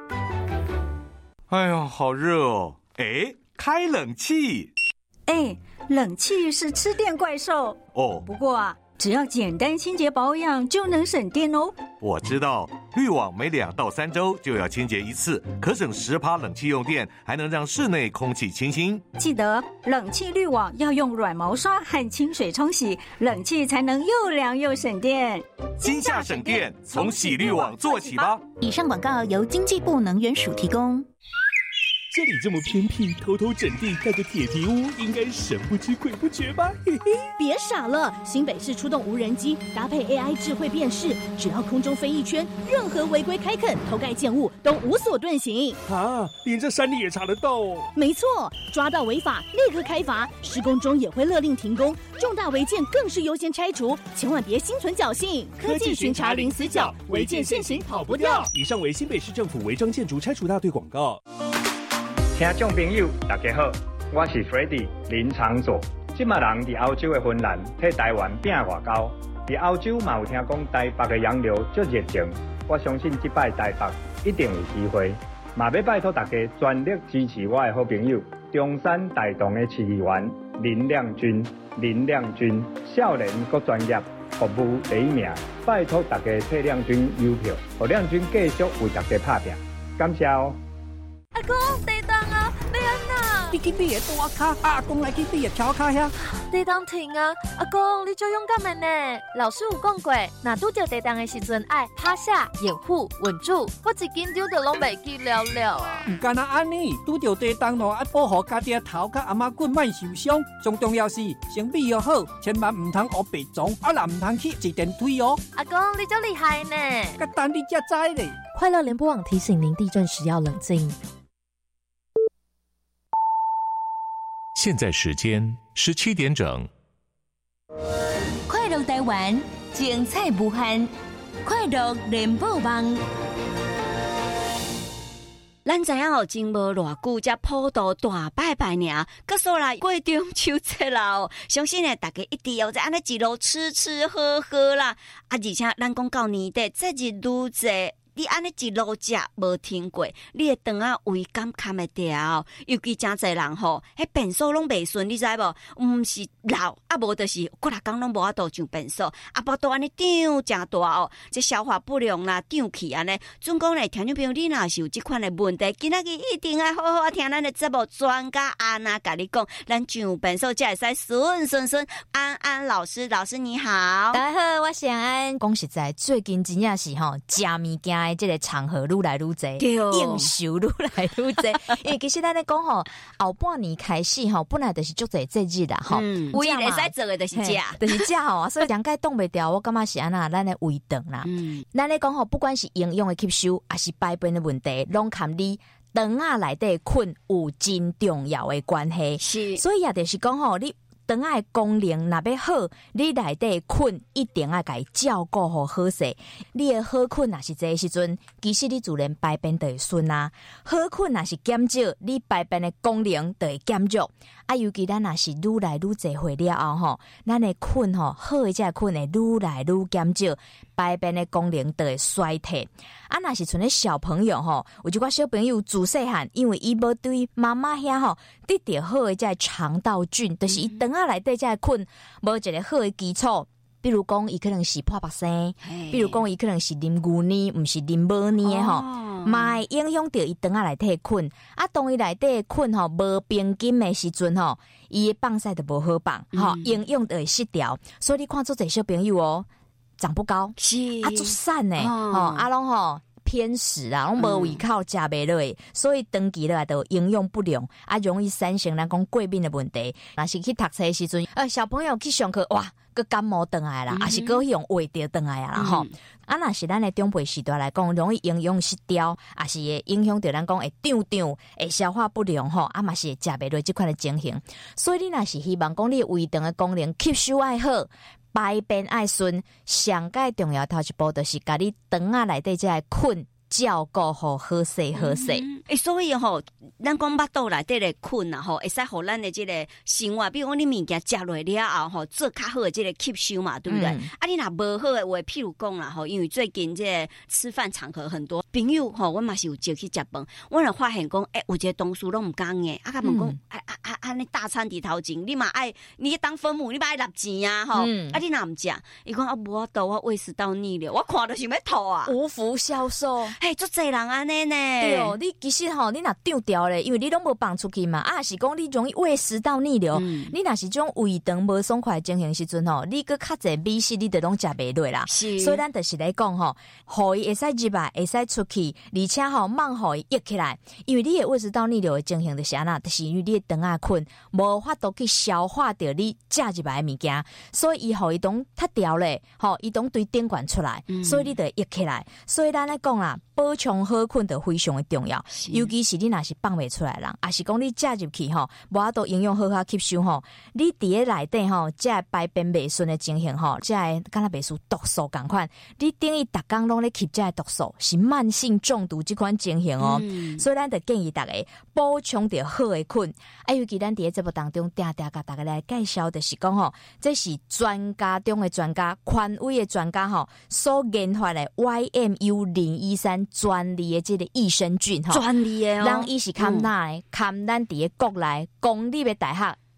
哎呀，好热哦！哎，开冷气。 哎，冷气是吃电怪兽哦。 不过啊，只要简单清洁保养就能省电哦。 我知道，滤网每两到三周就要清洁一次，可省十趴冷气用电，还能让室内空气清新。 记得冷气滤网要用软毛刷和清水冲洗，冷气才能又凉又省电。 今夏省电，从洗滤网做起吧。 以上广告由经济部能源署提供。 这里这么偏僻，偷偷整地盖个铁皮屋，应该神不知鬼不觉吧？嘿嘿， 别傻了！新北市出动无人机，搭配 A I 智慧辨识，只要空中飞一圈，任何违规开垦、偷盖建物都无所遁形。 啊，连这山里也查得到哦！ 没错，抓到违法立刻开罚，施工中也会勒令停工，重大违建更是优先拆除，千万别心存侥幸。科技巡查零死角，违建现行跑不掉。 以上为新北市政府违章建筑拆除大队广告。 听众朋友，大家好，我是 Freddy 林长佐。即马人伫欧洲的芬兰替台湾拼外交，伫欧洲嘛有听讲台北的洋流足热情，我相信即摆台北一定有机会。嘛要拜托大家全力支持我的好朋友中山大同的市议员林亮君。林亮君少年阁专业，服务第一名，拜托大家替亮君邮票，让亮君继续为大家拍拼，感谢哦。 阿公，地震啊，要安怎？ 你去你的大卡，阿公来去你的桥卡遐。 地动停啊，阿公你最勇敢的呢。老师有讲过，若拄着地动的时阵，爱趴下、掩护、稳住，我一紧张就拢袂记了了啊。 唔干那安尼，拄着地动咯，爱保护家己的头甲阿妈骨莫受伤。上重要是身体要好，千万唔通学白撞，啊啦唔通去坐电梯哦。 阿公你真厉害呢， 甲等你才知咧。 快乐联播网提醒您，地震时要冷静。 现在时间十七点整。 快乐台湾，精彩无限，快乐联播网。 咱知影哦，真无偌久才普渡大拜拜尔，搁说来过中秋节啦哦，相信呢大家一定要在安尼一路吃吃喝喝啦，啊，而且咱讲到年底节日愈济。你安尼一路食无停过，你的肠啊胃敢堪会掉？尤其真侪人吼，迄便所拢袂顺，你知无？毋是老啊，无就是几若工拢无法度上便所，啊，腹肚安尼胀真大哦，这消化不良啦，胀气安尼。总讲咧，听众朋友，你若是有即款的问题，今仔日一定要好好听咱的节目，专家安娜甲你讲，咱上便所才会使顺顺顺。安安老师，老师你好， 大家好，我是安安。讲实在，最近真正是吼食物件。这个场合愈来愈济，应酬愈来愈济。因为其实咱咧讲吼，后半年开始吼，本来就是足侪节日啦，吼， 唯一会使做的就是食， 就是食吼。所以两界挡袂掉，我感觉是安那，咱的胃肠啦。咱咧讲吼，不管是营养的吸收，还是排便的问题，拢含你肠仔内底菌有真重要的关系。 是， 所以也就是讲吼，你。肠仔的功能若要好，你内底菌一定要甲伊照顾好好势。你的好菌若是这时阵，其实你自然排便就会顺啊。好菌若是减少，你排便的功能就会减弱。啊，尤其咱若是愈来愈侪岁了后吼，咱的菌吼好的这菌会愈来愈减少，排便的功能就会衰退。啊，若是像咧小朋友吼，有一寡小朋友自细汉，因为伊无对妈妈遐吼得到好的这肠道菌，就是伊肠仔内底这菌无一个好的基础。比如讲，伊可能是破腹生，比如讲，伊可能是啉牛奶，毋是啉母奶的吼，嘛会影响到伊肠仔内底的菌。啊，当伊内底的菌吼无平均的时阵吼，伊的放屎就无好放，吼、嗯，营养就会失调。所以你看做这小朋友哦，长不高， 是啊，做瘦呢，吼、哦，啊，拢吼。偏食啊，拢无胃口食袂落的，所以长期落来就营养不良，啊，容易产生咱讲过敏的问题。若是去读册的时阵，呃，小朋友去上课，哇，佮感冒倒来啦，还、嗯、是佮用胃着倒来啊啦吼。嗯、啊，若是咱的长辈时代来讲，容易营养失调，也是会影响到咱讲会胀胀，会消化不良吼，啊嘛是会食袂落即款的情形。所以你若是希望讲你胃肠的功能吸收爱好。排便爱顺，上界重要头一步就是甲你肠仔内底这个菌照顾好好势好势。诶、 嗯欸，所以吼、喔，咱讲腹肚内底的菌啊，吼，会使互咱的这个生活，比如讲你物件食落了后，吼，做较好的这个吸收嘛，对不对？嗯、啊，你若无好的话，譬如讲啦，吼，因为最近这个吃饭场合很多朋友吼，我嘛是有招去食饭，我就发现讲，诶、欸，有一个同事拢唔讲诶，啊，甲问讲，啊啊啊啊，你大餐伫头前，你嘛爱你当分母，你嘛爱纳钱啊，吼、嗯，啊，你若唔食，伊讲啊，无法度，我胃食道逆流，我看着想要吐啊， 无福消受。 嘿，足侪人安尼呢。 对哦，你其实吼，你若丢掉咧，因为你拢无放出去嘛，啊，是讲你容易胃食道逆流。嗯、你若是种胃肠无爽快情形时阵吼，你搁较侪美食，你就拢食袂落啦。是，所以咱就是来讲吼，互伊会使入来，会使出去，而且吼，莫互伊溢起来，因为你的胃食道逆流的情形就是安那，就是因为你的肠仔菌无法度去消化掉你食入来的物件，所以伊互伊拢塌掉咧，吼，伊拢对顶管出来，嗯、所以你就溢起来。所以咱来讲啦。补充好菌就非常的重要，尤其是你若是放袂出来的人，还是讲你食入去吼，无法度营养好好吸收吼，你伫个内底吼，即个排便袂顺的情形吼，即个敢若袂输毒素共款，你等于逐工拢咧吸即个毒素，是慢性中毒即款情形哦。嗯、所以咱就建议大家补充着好的菌，啊，尤其咱伫个节目当中定定甲大家来介绍，就是讲吼，这是专家中的专家，权威的专家吼所研发的 Y M U 零一三。专利的这个益生菌哈， 专利的哦， 人伊是看哪的？看咱伫个国内公立的大学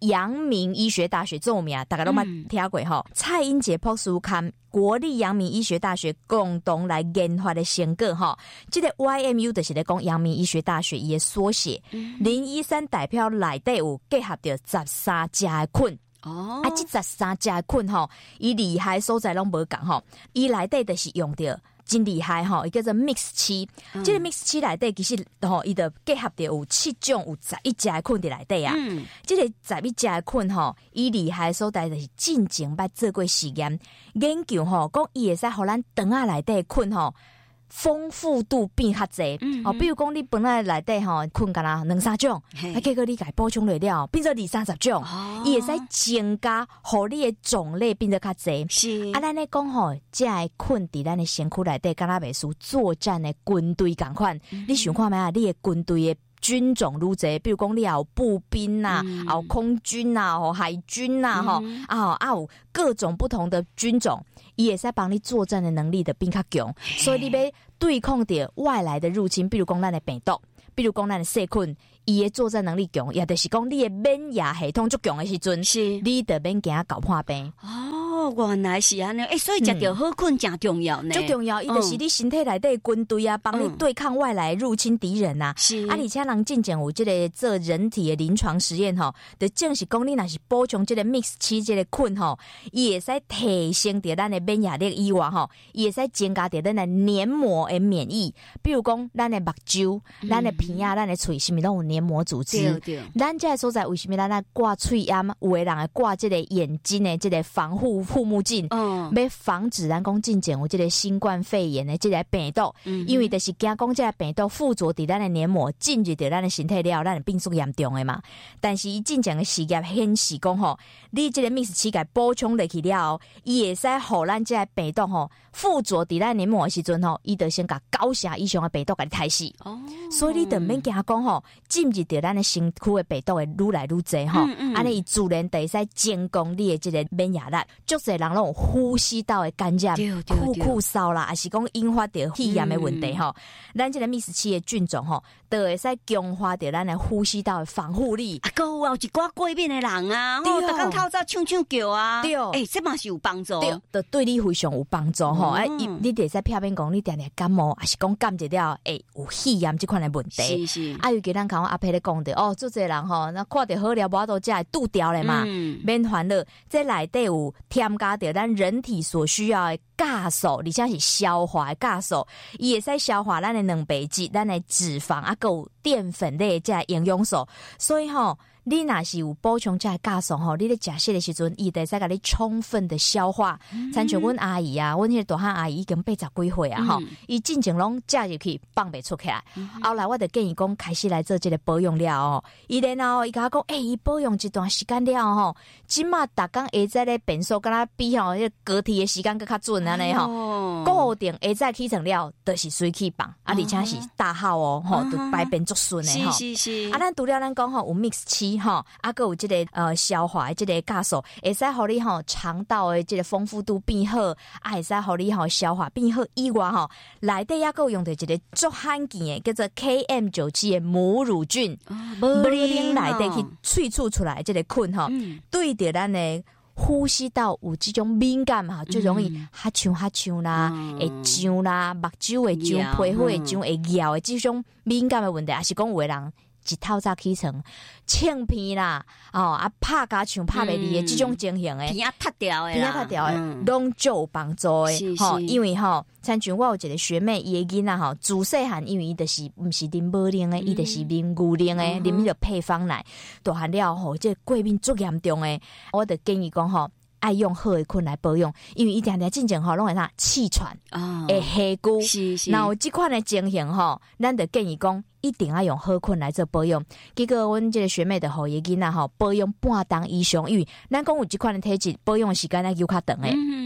阳明医学大学做名，大家都捌听过吼。蔡英杰博士刊国立阳明医学大学共同来研发的成果吼，这个 Y M U 就是咧讲阳明医学大学伊的缩写。零一三代表内底有结合着十三只的菌。哦，啊，这十三只的菌吼，伊厉害所在拢无共吼，伊内底就是用着。真厉害吼，伊叫做 mix 七，嗯，这个 mix 七内底其实吼，伊就结合着有七种有十一只的菌伫内底啊。嗯，这个十一只的菌吼，伊厉害所在就是进前捌做过实验研究吼，讲伊会使互咱肠仔内底的菌吼。丰富度变较济，嗯，哦，比如讲你本来内底吼菌干啦两三种，啊，结果你家补充来了，变做二三十种，伊会使增加，互你的种类变得较济。是啊，咱咧讲吼，这个菌伫咱的身躯内底，敢若袂输作战的军队共款。嗯，你想看觅啊？你的军队的军种愈济，比如讲你有步兵呐，嗯，有空军呐，吼海军呐，吼，嗯，啊啊有各种不同的军种。伊会使帮你作战的能力的变较强，所以你要对抗着外来的入侵，比如讲咱的病毒，比如讲咱的细菌，伊的作战能力强，也就是讲你的免疫系统足强的时阵，是你得免惊搞破病。 哦，原来是安尼，诶，所以食着好菌真重要呢， 足重要，伊就是你身体内底军队啊，帮你对抗外来入侵敌人呐。是啊，而且人进前有这个做人体的临床实验吼，就正是讲你若是补充这个 mix 七这个菌吼，伊会使提升着咱的免疫力以外吼，伊会使增加着咱的黏膜的免疫，比如讲咱的目睭、咱的鼻啊、咱的喙，是毋是拢有黏膜组织？对对。咱这个所在为什么咱来挂喙炎？有的人会挂这个眼睛的这个防护护目镜，嗯，要防止咱讲进前有这个新冠肺炎的这个病毒，嗯，因为就是惊讲这个病毒附着伫咱的黏膜，进入到咱的身体了，咱的病毒严重的嘛。但是伊进前的实验显示讲吼，你这个 mix 七个补充落去了，伊会使互咱这个病毒吼附着伫咱黏膜的时阵吼，伊就先甲高血以上的病毒甲你杀死。哦，所以你就免惊讲吼，进入到咱的身躯的病毒会愈来愈济吼，安尼伊自然就会使增强你的这个免疫力。足侪人拢有呼吸道的感染、酷酷嗽啦，还是讲引发着肺炎的问题吼。咱这个 mix 七的菌种吼，都会使强化着咱的呼吸道的防护力。 啊，还有啊，有一寡过敏的人啊，吼，逐工透早唱唱叫啊，对，诶，这嘛是有帮助， 对，就对你非常有帮助吼。哎，你得使避免讲你定定感冒，还是讲感觉了诶有肺炎这款的问题。是是。啊，尤其咱讲阿伯咧讲的哦，做侪人吼，那看着好了，无都才会拄掉咧嘛，免烦恼。这内底有添加着咱人体所需要的酵素，而且是消化的酵素，伊会使消化咱的蛋白质、咱的脂肪啊，还有淀粉类这营养素，所以吼。你若是有补充这个酵素吼，你咧食食的时阵，伊会使甲你充分的消化。参像阮阿姨啊，阮迄个大汉阿姨已经八十几岁啊吼，伊进前拢食入去放袂出起来。后来我就建议讲，开始来做这个保养了哦。伊然后伊甲我讲，诶、欸，伊保养一段时间了吼，即马逐工下早咧变数，敢若比吼迄高铁的时间更较准安尼吼。固定下早起床了，就是水起放，啊，而且是大号哦，吼，都排便足顺的吼。是是是。啊，咱除了咱讲吼有 mix 七。吼，啊，个有即个呃消化的即个酵素，会使互你吼肠道的即个丰富度变好，啊，会使互你吼消化变好以外吼，内底抑个用着一个足罕见的叫做 K M 九七 的母乳菌，母乳内底去萃取出来即个菌吼，嗯、对着咱的呼吸道有这种敏感哈，就容易哈呛哈呛啦，会痒啦，目睭会痒，皮肤会痒，会咬的这种敏感的问题，还是讲有的人。一透早起床，呛鼻啦，哦啊，拍家像拍袂离的这种情形的， 鼻啊塌掉的， 鼻啊塌掉的，拢就有帮助的。吼，因为吼，参像我有一个学妹，伊的囡仔吼，自细汉因为伊就是毋是啉母奶的，伊就是啉牛奶的，啉迄个配方奶，大汉了吼，这过敏足严重的，我就建议讲吼。爱用好的菌来保养，因为伊定定进前吼，拢会啥气喘，会下骨。是是。然后这款的情形吼，咱就建议讲，一定要用好菌来做保养。结果阮这个学妹的吼，伊囡仔吼保养半冬以上，因为咱讲有这款的体质，保养的时间要求较长诶。嗯。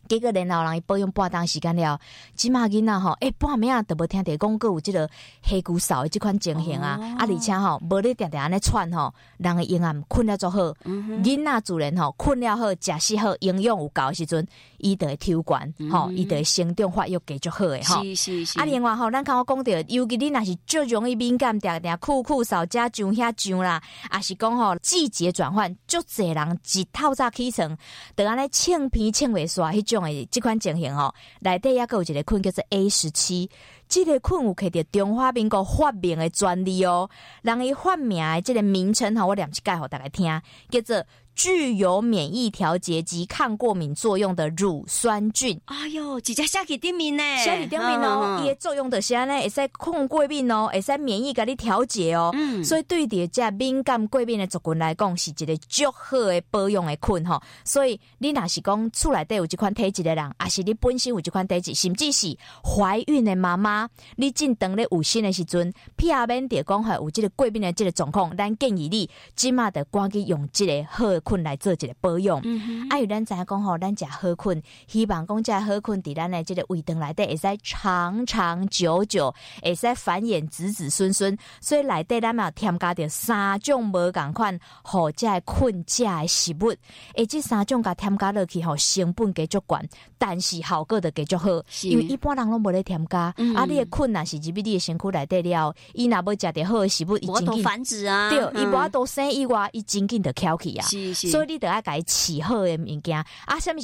结果然后人伊保养半当时间了，即马囡仔吼，诶、欸、半暝啊都无听着讲过有即个黑骨扫的即款情形啊，哦、啊而且吼无咧定定安尼喘吼，人的营养困了足好，囡仔、嗯、自然吼困了好，食食好，营养有够的时阵，伊就会抽悬吼，伊、嗯、就会成长发育加足好诶吼。是是是。啊，另外吼，咱刚刚讲到，尤其你若是最容易敏感，定定酷酷扫遮上遐上啦，啊是讲吼季节转换，足侪人一透早起床，就安尼清鼻清袂煞迄种诶，即款情形吼，内底抑个有一个菌叫做 A 十七。这个菌有摕到中华民国发明的专利哦，人伊发明的这个名称吼，我念一解互大家听，叫做具有免疫调节及抗过敏作用的乳酸菌。 哎哟，直接写起顶面呢， 写起顶面哦，伊的作用就是安尼，会使抗过敏哦，会使免疫甲你调节哦。嗯，所以对伫这敏感过敏的族群来讲，是一个足好的保养的菌吼。所以你若是讲厝内底有这款体质的人，还是你本身有这款体质，甚至是怀孕的妈妈。你正当咧有身的时阵，避免着讲吼有即个过敏的即个状况，咱建议你即马着赶紧用即个好菌来做一个保养。嗯、啊，有咱知影讲吼，咱食好菌，希望讲这好菌伫咱的即个胃肠内底会使长长久久，会使繁衍子子孙孙。所以内底咱嘛添加着三种无共款，互这个菌食的食物，而这三种甲添加落去吼，成本加足悬，但是效果就加足好，因为一般人拢无咧添加。嗯啊，你的菌若是入去你的身躯内底了，伊若要食着好的食物，伊真紧繁殖啊， 对，伊无法度生以外，伊真紧就翘起啊。是是，所以你得要甲伊饲好的物件啊，什么